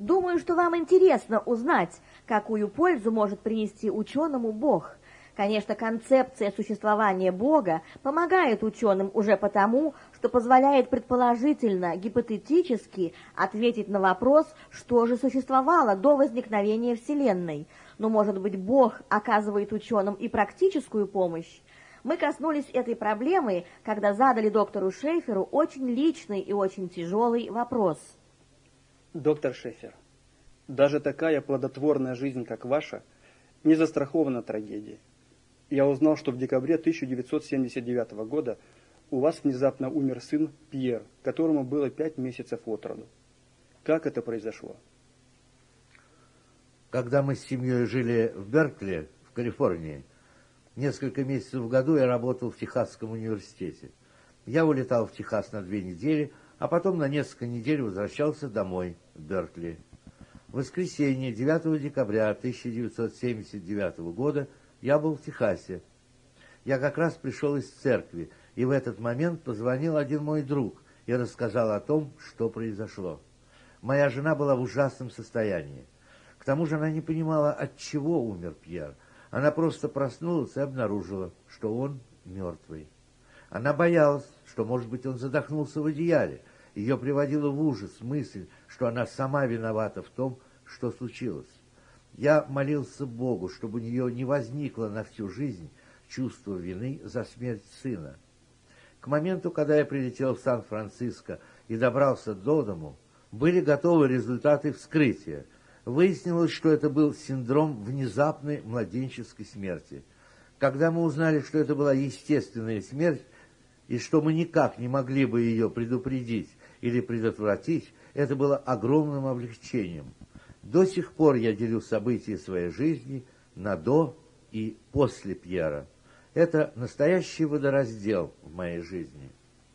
Думаю, что вам интересно узнать, какую пользу может принести ученому Бог. Конечно, концепция существования Бога помогает ученым уже потому, что позволяет предположительно, гипотетически ответить на вопрос, что же существовало до возникновения Вселенной. Но, может быть, Бог оказывает ученым и практическую помощь? Мы коснулись этой проблемы, когда задали доктору Шеферу очень личный и очень тяжелый вопрос. Доктор Шефер, даже такая плодотворная жизнь, как ваша, не застрахована трагедией. Я узнал, что в декабре 1979 года у вас внезапно умер сын Пьер, которому было 5 месяцев от роду. Как это произошло? Когда мы с семьей жили в Беркли, в Калифорнии, несколько месяцев в году я работал в Техасском университете. Я улетал в Техас на 2 недели, а потом на несколько недель возвращался домой, в Беркли. В воскресенье, 9 декабря 1979 года, я был в Техасе. Я как раз пришел из церкви, и в этот момент позвонил один мой друг и рассказал о том, что произошло. Моя жена была в ужасном состоянии. К тому же она не понимала, от чего умер Пьер. Она просто проснулась и обнаружила, что он мертвый. Она боялась, что, может быть, он задохнулся в одеяле. Ее приводила в ужас мысль, что она сама виновата в том, что случилось. Я молился Богу, чтобы у нее не возникло на всю жизнь чувство вины за смерть сына. К моменту, когда я прилетел в Сан-Франциско и добрался до дому, были готовы результаты вскрытия. Выяснилось, что это был синдром внезапной младенческой смерти. Когда мы узнали, что это была естественная смерть, и что мы никак не могли бы ее предупредить или предотвратить, это было огромным облегчением. До сих пор я делю события своей жизни на до и после Пьера. Это настоящий водораздел в моей жизни.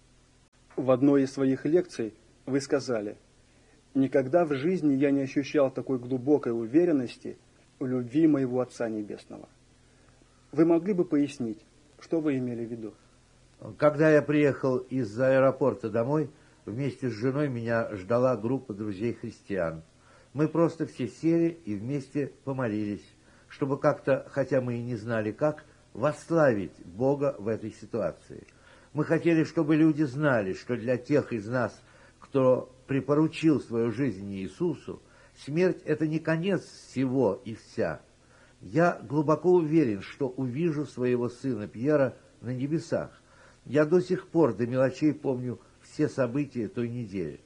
В одной из своих лекций вы сказали: «Никогда в жизни я не ощущал такой глубокой уверенности в любви моего Отца Небесного». Вы могли бы пояснить, что вы имели в виду? Когда я приехал из аэропорта домой, вместе с женой меня ждала группа друзей-христиан. Мы просто все сели и вместе помолились, чтобы как-то, хотя мы и не знали как, восславить Бога в этой ситуации. Мы хотели, чтобы люди знали, что для тех из нас, кто припоручил свою жизнь Иисусу, смерть – это не конец всего и вся. Я глубоко уверен, что увижу своего сына Пьера на небесах. Я до сих пор до мелочей помню все события той недели.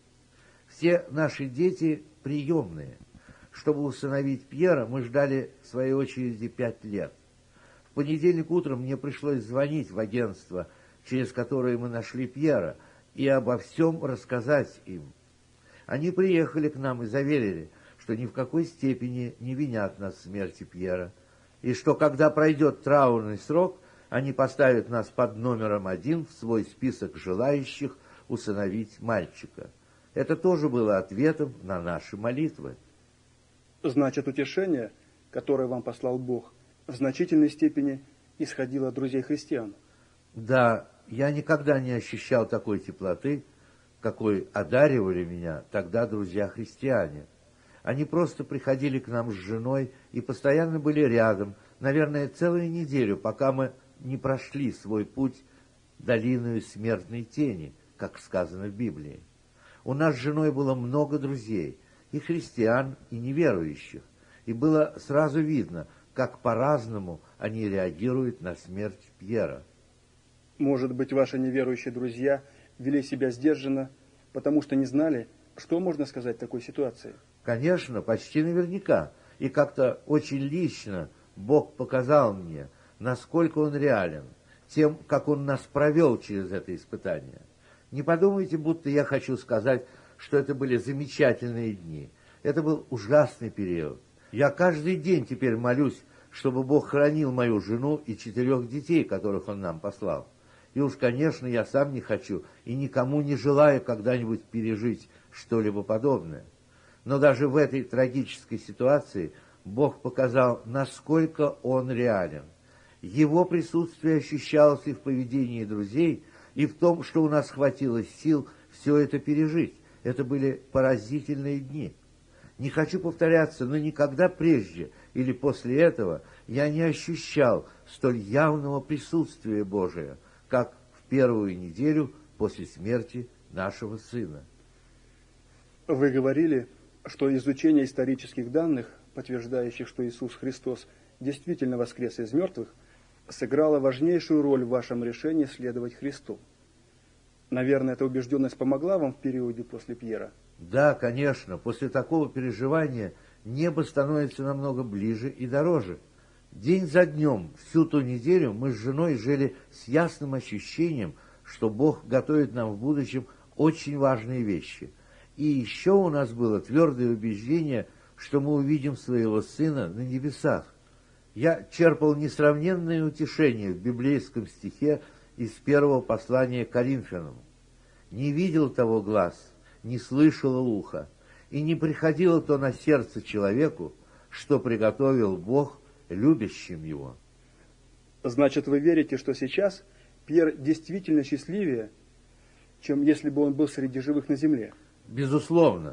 Все наши дети приемные. Чтобы усыновить Пьера, мы ждали в своей очереди 5 лет. В понедельник утром мне пришлось звонить в агентство, через которое мы нашли Пьера, и обо всем рассказать им. Они приехали к нам и заверили, что ни в какой степени не винят нас в смерти Пьера, и что, когда пройдет траурный срок, они поставят нас под номером 1 в свой список желающих усыновить мальчика. Это тоже было ответом на наши молитвы. Значит, утешение, которое вам послал Бог, в значительной степени исходило от друзей-христиан. Да, я никогда не ощущал такой теплоты, какой одаривали меня тогда друзья-христиане. Они просто приходили к нам с женой и постоянно были рядом, наверное, целую неделю, пока мы не прошли свой путь долиною смертной тени, как сказано в Библии. У нас с женой было много друзей, и христиан, и неверующих, и было сразу видно, как по-разному они реагируют на смерть Пьера. Может быть, ваши неверующие друзья вели себя сдержанно, потому что не знали, что можно сказать в такой ситуации? Конечно, почти наверняка. И как-то очень лично Бог показал мне, насколько Он реален, тем, как Он нас провел через это испытание. Не подумайте, будто я хочу сказать, что это были замечательные дни. Это был ужасный период. Я каждый день теперь молюсь, чтобы Бог хранил мою жену и 4 детей, которых Он нам послал. И уж, конечно, я сам не хочу и никому не желаю когда-нибудь пережить что-либо подобное. Но даже в этой трагической ситуации Бог показал, насколько Он реален. Его присутствие ощущалось и в поведении друзей, и в том, что у нас хватило сил все это пережить. Это были поразительные дни. Не хочу повторяться, но никогда прежде или после этого я не ощущал столь явного присутствия Божия, как в первую неделю после смерти нашего сына. Вы говорили, что изучение исторических данных, подтверждающих, что Иисус Христос действительно воскрес из мертвых, сыграло важнейшую роль в вашем решении следовать Христу. Наверное, эта убежденность помогла вам в периоде после Пьера? Да, конечно, после такого переживания небо становится намного ближе и дороже. День за днем, всю ту неделю мы с женой жили с ясным ощущением, что Бог готовит нам в будущем очень важные вещи. И еще у нас было твердое убеждение, что мы увидим своего сына на небесах. Я черпал несравненное утешение в библейском стихе из первого послания к Коринфянам. «Не видел того глаз, не слышало ухо, и не приходило то на сердце человеку, что приготовил Бог любящим его». Значит, вы верите, что сейчас Пьер действительно счастливее, чем если бы он был среди живых на земле? Безусловно.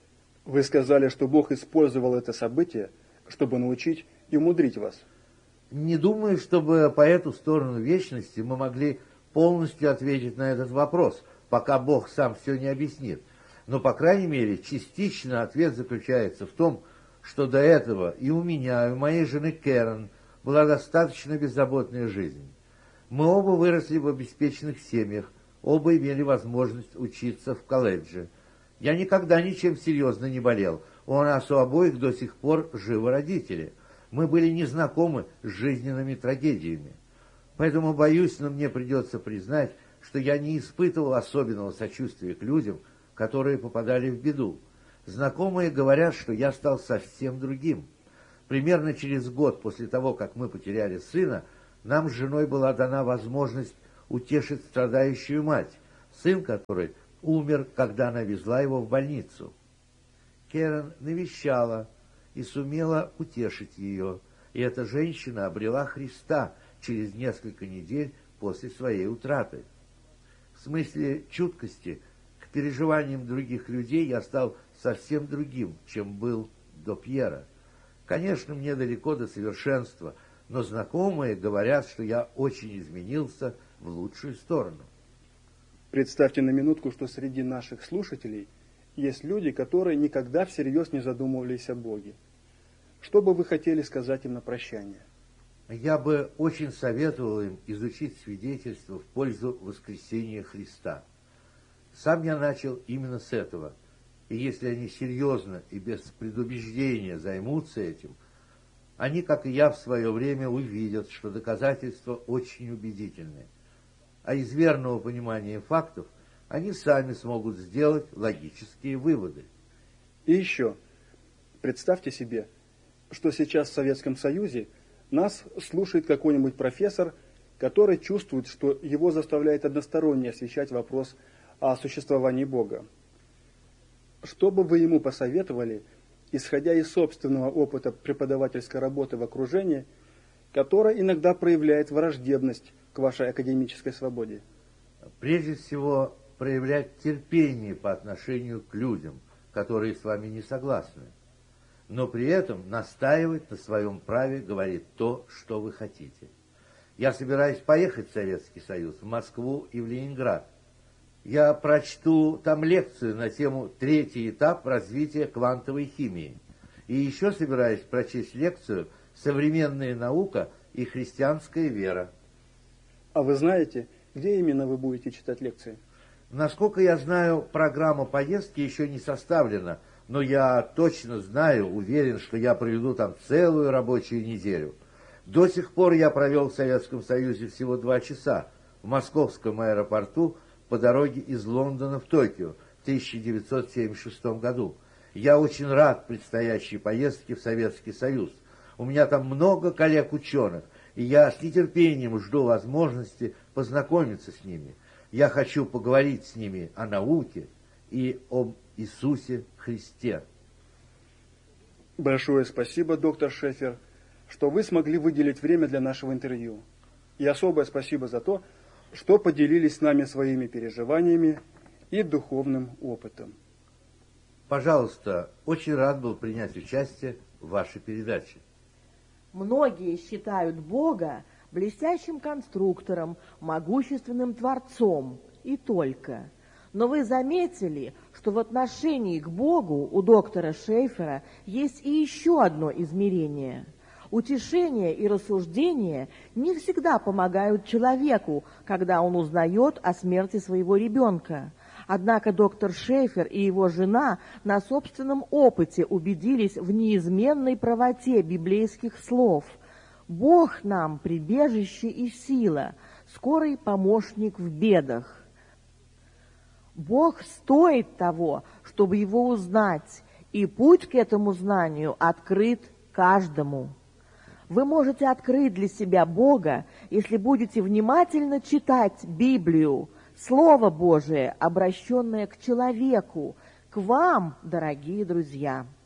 Вы сказали, что Бог использовал это событие, чтобы научить и умудрить вас. Не думаю, чтобы по эту сторону вечности мы могли полностью ответить на этот вопрос, пока Бог сам все не объяснит. Но, по крайней мере, частично ответ заключается в том, что до этого и у меня, и у моей жены Кэрон была достаточно беззаботная жизнь. Мы оба выросли в обеспеченных семьях, оба имели возможность учиться в колледже. Я никогда ничем серьезно не болел. У нас у обоих до сих пор живы родители. Мы были не знакомы с жизненными трагедиями. Поэтому, боюсь, но мне придется признать, что я не испытывал особенного сочувствия к людям, которые попадали в беду. Знакомые говорят, что я стал совсем другим. Примерно через год после того, как мы потеряли сына, нам с женой была дана возможность утешить страдающую мать, сын которой умер, когда она везла его в больницу. Кэрон навещала и сумела утешить ее, и эта женщина обрела Христа через несколько недель после своей утраты. В смысле чуткости к переживаниям других людей я стал совсем другим, чем был до Пьера. Конечно, мне далеко до совершенства, но знакомые говорят, что я очень изменился в лучшую сторону. Представьте на минутку, что среди наших слушателей есть люди, которые никогда всерьез не задумывались о Боге. Что бы вы хотели сказать им на прощание? Я бы очень советовал им изучить свидетельство в пользу воскресения Христа. Сам я начал именно с этого. И если они серьезно и без предубеждения займутся этим, они, как и я в свое время, увидят, что доказательства очень убедительны. А из верного понимания фактов они сами смогут сделать логические выводы. И еще, представьте себе, что сейчас в Советском Союзе нас слушает какой-нибудь профессор, который чувствует, что его заставляет односторонне освещать вопрос о существовании Бога. Что бы вы ему посоветовали, исходя из собственного опыта преподавательской работы в окружении, которое иногда проявляет враждебность к вашей академической свободе? Прежде всего, проявлять терпение по отношению к людям, которые с вами не согласны, но при этом настаивать на своем праве говорить то, что вы хотите. Я собираюсь поехать в Советский Союз, в Москву и в Ленинград. Я прочту там лекцию на тему «Третий этап развития квантовой химии». И еще собираюсь прочесть лекцию «Современная наука и христианская вера». А вы знаете, где именно вы будете читать лекции? Насколько я знаю, программа поездки еще не составлена, но я точно знаю, уверен, что я проведу там целую рабочую неделю. До сих пор я провел в Советском Союзе всего 2 часа в московском аэропорту по дороге из Лондона в Токио в 1976 году. Я очень рад предстоящей поездке в Советский Союз. У меня там много коллег-ученых, и я с нетерпением жду возможности познакомиться с ними. Я хочу поговорить с ними о науке и об Иисусе Христе. Большое спасибо, доктор Шефер, что вы смогли выделить время для нашего интервью. И особое спасибо за то, что поделились с нами своими переживаниями и духовным опытом. Пожалуйста, очень рад был принять участие в вашей передаче. Многие считают Бога блестящим конструктором, могущественным творцом и только. Но вы заметили, что в отношении к Богу у доктора Шейфера есть и еще одно измерение. Утешение и рассуждение не всегда помогают человеку, когда он узнает о смерти своего ребенка. Однако доктор Шейфер и его жена на собственном опыте убедились в неизменной правоте библейских слов. «Бог нам прибежище и сила, скорый помощник в бедах». Бог стоит того, чтобы его узнать, и путь к этому знанию открыт каждому. Вы можете открыть для себя Бога, если будете внимательно читать Библию, Слово Божие, обращенное к человеку, к вам, дорогие друзья.